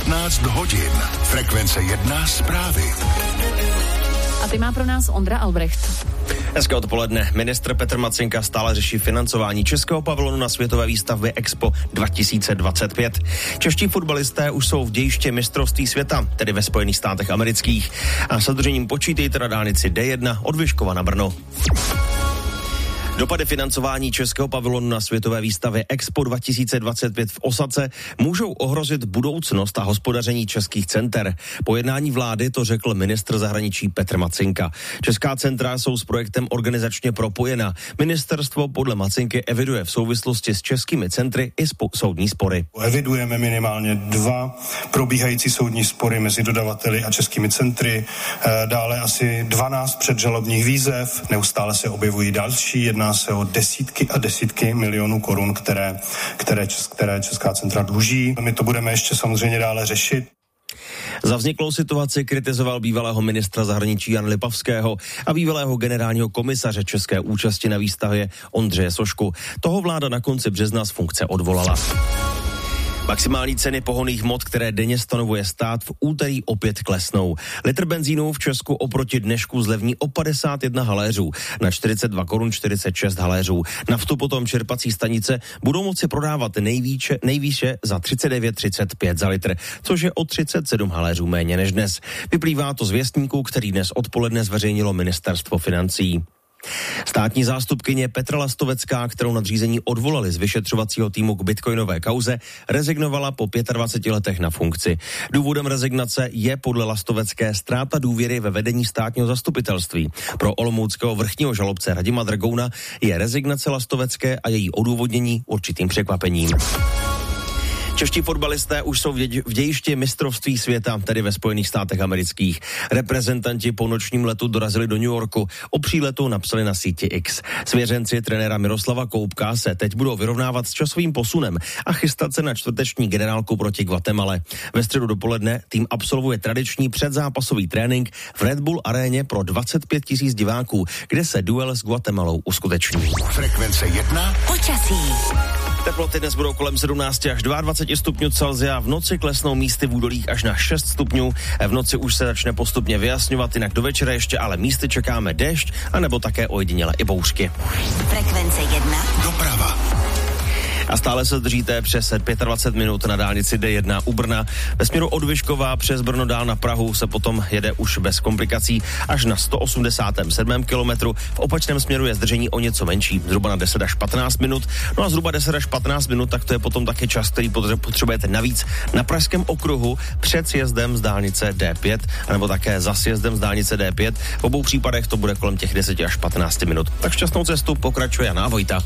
15 hodin. Frekvence 1 zprávy. A ty má pro nás Ondra Albrecht. Hezké odpoledne. Ministr Petr Macinka stále řeší financování českého pavilonu na světové výstavbě Expo 2025. Čeští fotbalisté už jsou v dějišti mistrovství světa, tedy ve Spojených státech amerických. A s zadržením počítejte na dálnici D1 od Vyškova na Brno. Dopady financování českého pavilonu na světové výstavě Expo 2025 v Osace můžou ohrozit budoucnost a hospodaření českých center. Po jednání vlády to řekl ministr zahraničí Petr Macinka. Česká centra jsou s projektem organizačně propojena. Ministerstvo podle Macinky eviduje v souvislosti s českými centry i soudní spory. Evidujeme minimálně 2 probíhající soudní spory mezi dodavateli a českými centry, dále asi 12 předžalobních výzev, neustále se objevují další, jedná se o desítky a desítky milionů korun, které česká centra dluží. My to budeme ještě samozřejmě dále řešit. Za vzniklou situaci kritizoval bývalého ministra zahraničí Jana Lipavského a bývalého generálního komisaře české účasti na výstavě Ondřeje Sošku. Toho vláda na konci března z funkce odvolala. Maximální ceny pohonných hmot, které denně stanovuje stát, v úterý opět klesnou. Litr benzínu v Česku oproti dnešku zlevní o 51 haléřů na 42 korun 46 haléřů. Naftu potom čerpací stanice budou moci prodávat nejvýše za 39,35 za litr, což je o 37 haléřů méně než dnes. Vyplývá to z věstníku, který dnes odpoledne zveřejnilo ministerstvo financí. Státní zástupkyně Petra Lastovecká, kterou nadřízení odvolali z vyšetřovacího týmu k bitcoinové kauze, rezignovala po 25 letech na funkci. Důvodem rezignace je podle Lastovecké ztráta důvěry ve vedení státního zastupitelství. Pro olomouckého vrchního žalobce Radima Drgouna je rezignace Lastovecké a její odůvodnění určitým překvapením. Čeští fotbalisté už jsou v dějišti mistrovství světa, tedy ve Spojených státech amerických. Reprezentanti po nočním letu dorazili do New Yorku. O příletu napsali na síti X. Svěřenci trenéra Miroslava Koubka se teď budou vyrovnávat s časovým posunem a chystat se na čtvrteční generálku proti Guatemale. Ve středu dopoledne tým absolvuje tradiční předzápasový trénink v Red Bull aréně pro 25 000 diváků, kde se duel s Guatemalou uskuteční. Frekvence 1. Počasí. Teploty dnes budou kolem 17 až 22 stupňů Celsia, v noci klesnou místy v údolích až na 6 stupňů. V noci už se začne postupně vyjasňovat, jinak do večera ještě ale místy čekáme déšť, anebo také ojediněle i bouřky. Frekvence 1. Doprava. A stále se držíte přes 25 minut na dálnici D1 u Brna. Ve směru od Vyškova přes Brno dál na Prahu se potom jede už bez komplikací až na 187. kilometru. V opačném směru je zdržení o něco menší, zhruba na 10 až 15 minut. No a zhruba 10 až 15 minut, tak to je potom taky čas, který potřebujete navíc na Pražském okruhu před sjezdem z dálnice D5, anebo také za sjezdem z dálnice D5. V obou případech to bude kolem těch 10 až 15 minut. Tak šťastnou cestu pokračuje Jana Vojta.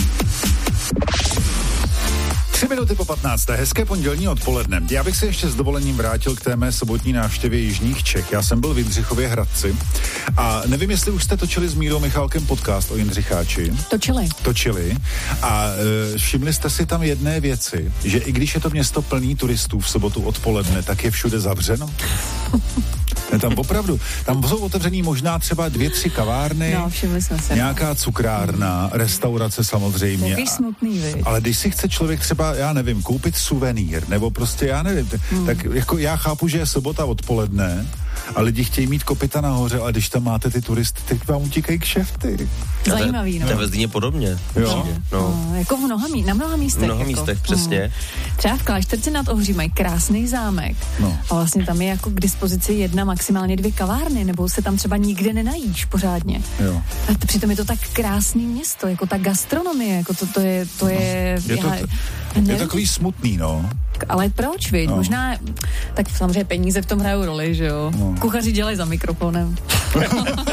3 minuty po 15. Hezké pondělní odpoledne. Já bych se ještě s dovolením vrátil k té mé sobotní návštěvě jižních Čech. Já jsem byl v Jindřichově Hradci a nevím, jestli už jste točili s Mírou Michálkem podcast o Jindřicháči. Točili. A všimli jste si tam jedné věci, že i když je to město plný turistů v sobotu odpoledne, tak je všude zavřeno. Tam opravdu, tam jsou otevřený možná třeba 2-3 kavárny, no, všimli jsme se. Nějaká cukrárna, restaurace samozřejmě. Takový smutný, viď? Ale když si chce člověk třeba, já nevím, koupit suvenýr, nebo prostě, já nevím, tak jako já chápu, že je sobota odpoledne a lidi chtějí mít kopyta nahoře, ale když tam máte ty turisty, teď vám utíkají kšefty. Zajímavý, no. To je ve Zlíně podobně. Jo. No, jako na mnoha místech. Přesně. Třeba v Klášterci nad Ohří mají krásný zámek. No. A vlastně tam je jako k dispozici 1, maximálně 2 kavárny, nebo se tam třeba nikde nenajíš pořádně. Jo. A přitom je to tak krásný město, jako ta gastronomie, jako to je takový smutný, no. Ale proč, viď? No. Možná, tak samozřejmě peníze v tom hrajou roli, že jo? No. Kuchaři dělají za mikrofonem.